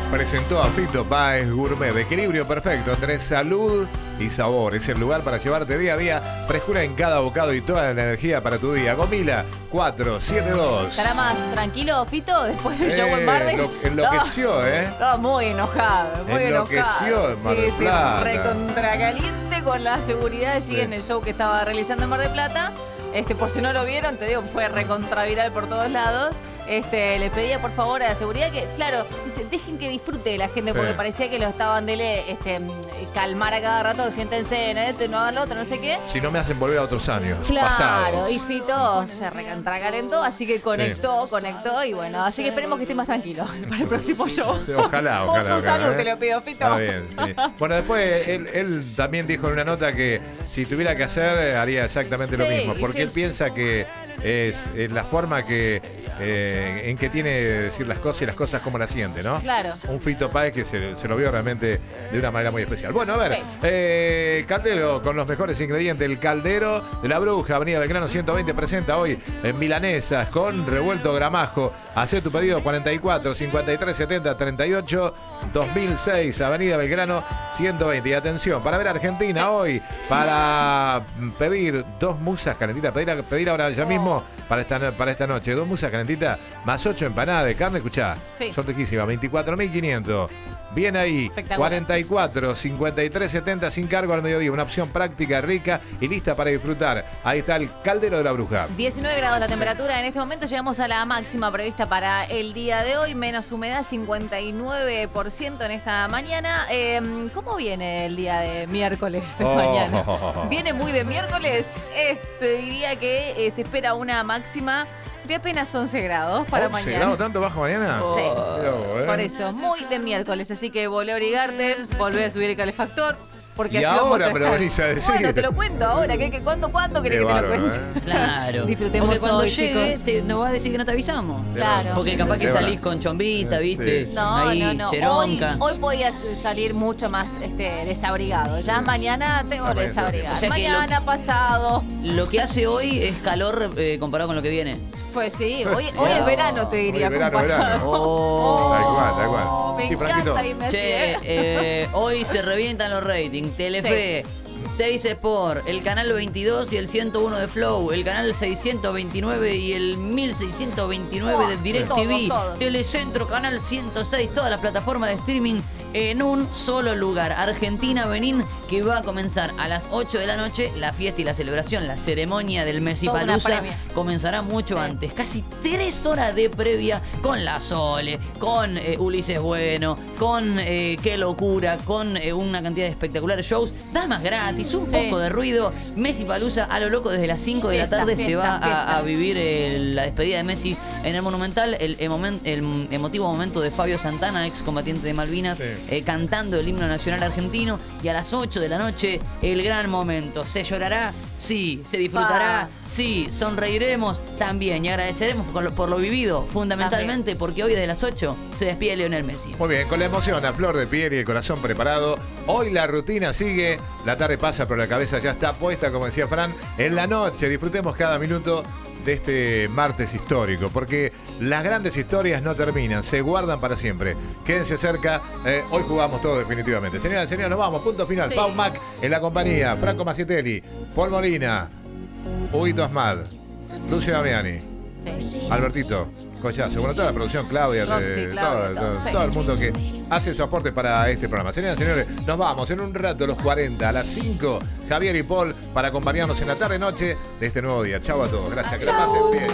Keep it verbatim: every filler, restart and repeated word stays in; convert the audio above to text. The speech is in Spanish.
Presentó a Fito Páez Gourmet, de equilibrio perfecto entre salud y sabor. Es el lugar para llevarte día a día frescura en cada bocado y toda la energía para tu día. Gomila cuatro siete dos. ¿Estará más tranquilo, Fito, después del Eh, show en Mar del enlo- enloqueció, no, ¿eh? Estaba muy enojado, muy Enloqueció enojado. en Mar del sí, Plata. Sí, recontracaliente con la seguridad allí Sí. en el show que estaba realizando en Mar del Plata. Este, por si no lo vieron, te digo, fue recontraviral por todos lados. Este, les pedía por favor a la seguridad que, claro, dice, dejen que disfrute la gente, Sí. porque parecía que lo estaban de este, calmar a cada rato, siéntense en esto, no hagan lo otro, no sé qué. Si no me hacen volver a otros años Claro, pasados. y Fito se recontracalentó, así que conectó, conectó y bueno, así que esperemos que esté más tranquilo para el próximo show. Sí, ojalá, ojalá. Por tu ojalá, salud ¿eh? te lo pido, Fito. Está bien, sí. Bueno, después él, él también dijo en una nota que si tuviera que hacer, eh, haría exactamente lo Sí, mismo. y Porque sí. él piensa que es, es la forma que eh, en que tiene de decir las cosas y las cosas como las siente, ¿no? Claro. Un Fito Páez que se, se lo vio realmente de una manera muy especial. Bueno, a ver, Sí. eh, Caldero con los mejores ingredientes. El Caldero de la Bruja, Avenida Belgrano ciento veinte, presenta hoy en milanesas con revuelto gramajo. Hacé tu pedido cuarenta y cuatro, cincuenta y tres, setenta, treinta y ocho, dos mil seis, Avenida Belgrano ciento veinte. Y atención, para ver Argentina hoy, para pedir dos musas calentitas, pedir, pedir ahora ya mismo para esta, para esta noche, dos musas calentitas más ocho empanadas de carne, escuchá, Sí. son riquísimas, veinticuatro mil quinientos. Bien ahí, Espectacular. cuarenta y cuatro, cincuenta y tres, setenta sin cargo al mediodía. Una opción práctica, rica y lista para disfrutar. Ahí está el Caldero de la Bruja. diecinueve grados la temperatura en este momento, llegamos a la máxima prevista para el día de hoy, menos humedad, cincuenta y nueve por ciento en esta mañana. Eh, ¿Cómo viene el día de miércoles de Oh. mañana? Viene muy de miércoles, este, diría que eh, se espera una máxima de apenas once grados para once mañana. grados, ¿tanto bajo mañana? Sí. Mirá vos, ¿eh? Por eso, muy de miércoles, así que volvé a abrigarte, volvé a subir el calefactor. Porque Y así vamos ahora a me lo estar. venís a decir. Bueno, te lo cuento ahora. ¿qué, qué, ¿Cuándo, cuándo querés Qué que te lo bárbaro, cuente? ¿eh? Claro. Disfrutemos Porque cuando hoy, llegue, chicos. te, nos vas a decir que no te avisamos. Claro. Porque capaz que De salís verdad. con chombita, ¿viste? Sí. No, Ahí, no, no. Hoy, cheronca. hoy podías salir mucho más este, desabrigado. Ya mañana tengo Ah, que desabrigar. o sea que mañana pasado. Lo que hace hoy es calor eh, comparado con lo que viene. Pues sí, hoy, hoy Oh. es verano, te diría. Hoy es verano, comparado. verano. Oh. Tal cual, tal cual. Me Sí, Franquito. encanta irme así, Che, ¿eh? eh, hoy se revientan los ratings. Telefe, Teis Sport, el canal veintidós y el ciento uno de Flow, el canal seiscientos veintinueve y el mil seiscientos veintinueve de Oh, DirecTV, todo, todo. Telecentro, canal ciento seis, todas las plataformas de streaming en un solo lugar. Argentina, Benín, que va a comenzar a las ocho de la noche la fiesta y la celebración, la ceremonia del Messi Toda una Palusa. premia. Comenzará mucho Sí. antes, casi tres horas de previa con la Sole, con eh, Ulises Bueno, con eh, Qué Locura, con eh, una cantidad de espectaculares shows, damas gratis, un Sí. poco de ruido. Messi Palusa a lo loco desde las cinco de la Fiesta, tarde se fiesta, va a- fiesta. a, vivir eh, la despedida de Messi en el Monumental, el, emomen- el emotivo momento de Fabio Santana, excombatiente de Malvinas, Sí. eh, cantando el himno nacional argentino, y a las ocho de la noche el gran momento. ¿Se llorará? Sí. ¿Se disfrutará? Ah. Sí. ¿Sonreiremos? También. Y agradeceremos por lo, por lo vivido, fundamentalmente porque hoy desde las ocho se despide Lionel Messi. Muy bien, con la emoción a flor de piel y el corazón preparado. Hoy la rutina sigue, la tarde pasa, pero la cabeza ya está puesta, como decía Fran, en la noche. Disfrutemos cada minuto de este martes histórico, porque las grandes historias no terminan, se guardan para siempre. Quédense cerca, eh, hoy jugamos todo definitivamente. Señoras y señores, nos vamos, punto final. Sí. Pau Mac en la compañía, Franco Macietelli, Paul Molina, Huguito Asmad, Lucio Damiani, Sí. Albertito Collazo, bueno, toda la producción, Claudia, Roxy, de- Claudia, todo, todo, todo- sí. todo el mundo que hace su aporte para este programa. Señoras y señores, nos vamos en un rato, los cuarenta, a las cinco, Javier y Paul, para acompañarnos en la tarde-noche de este nuevo día. Chau a todos, gracias, que la pasen bien.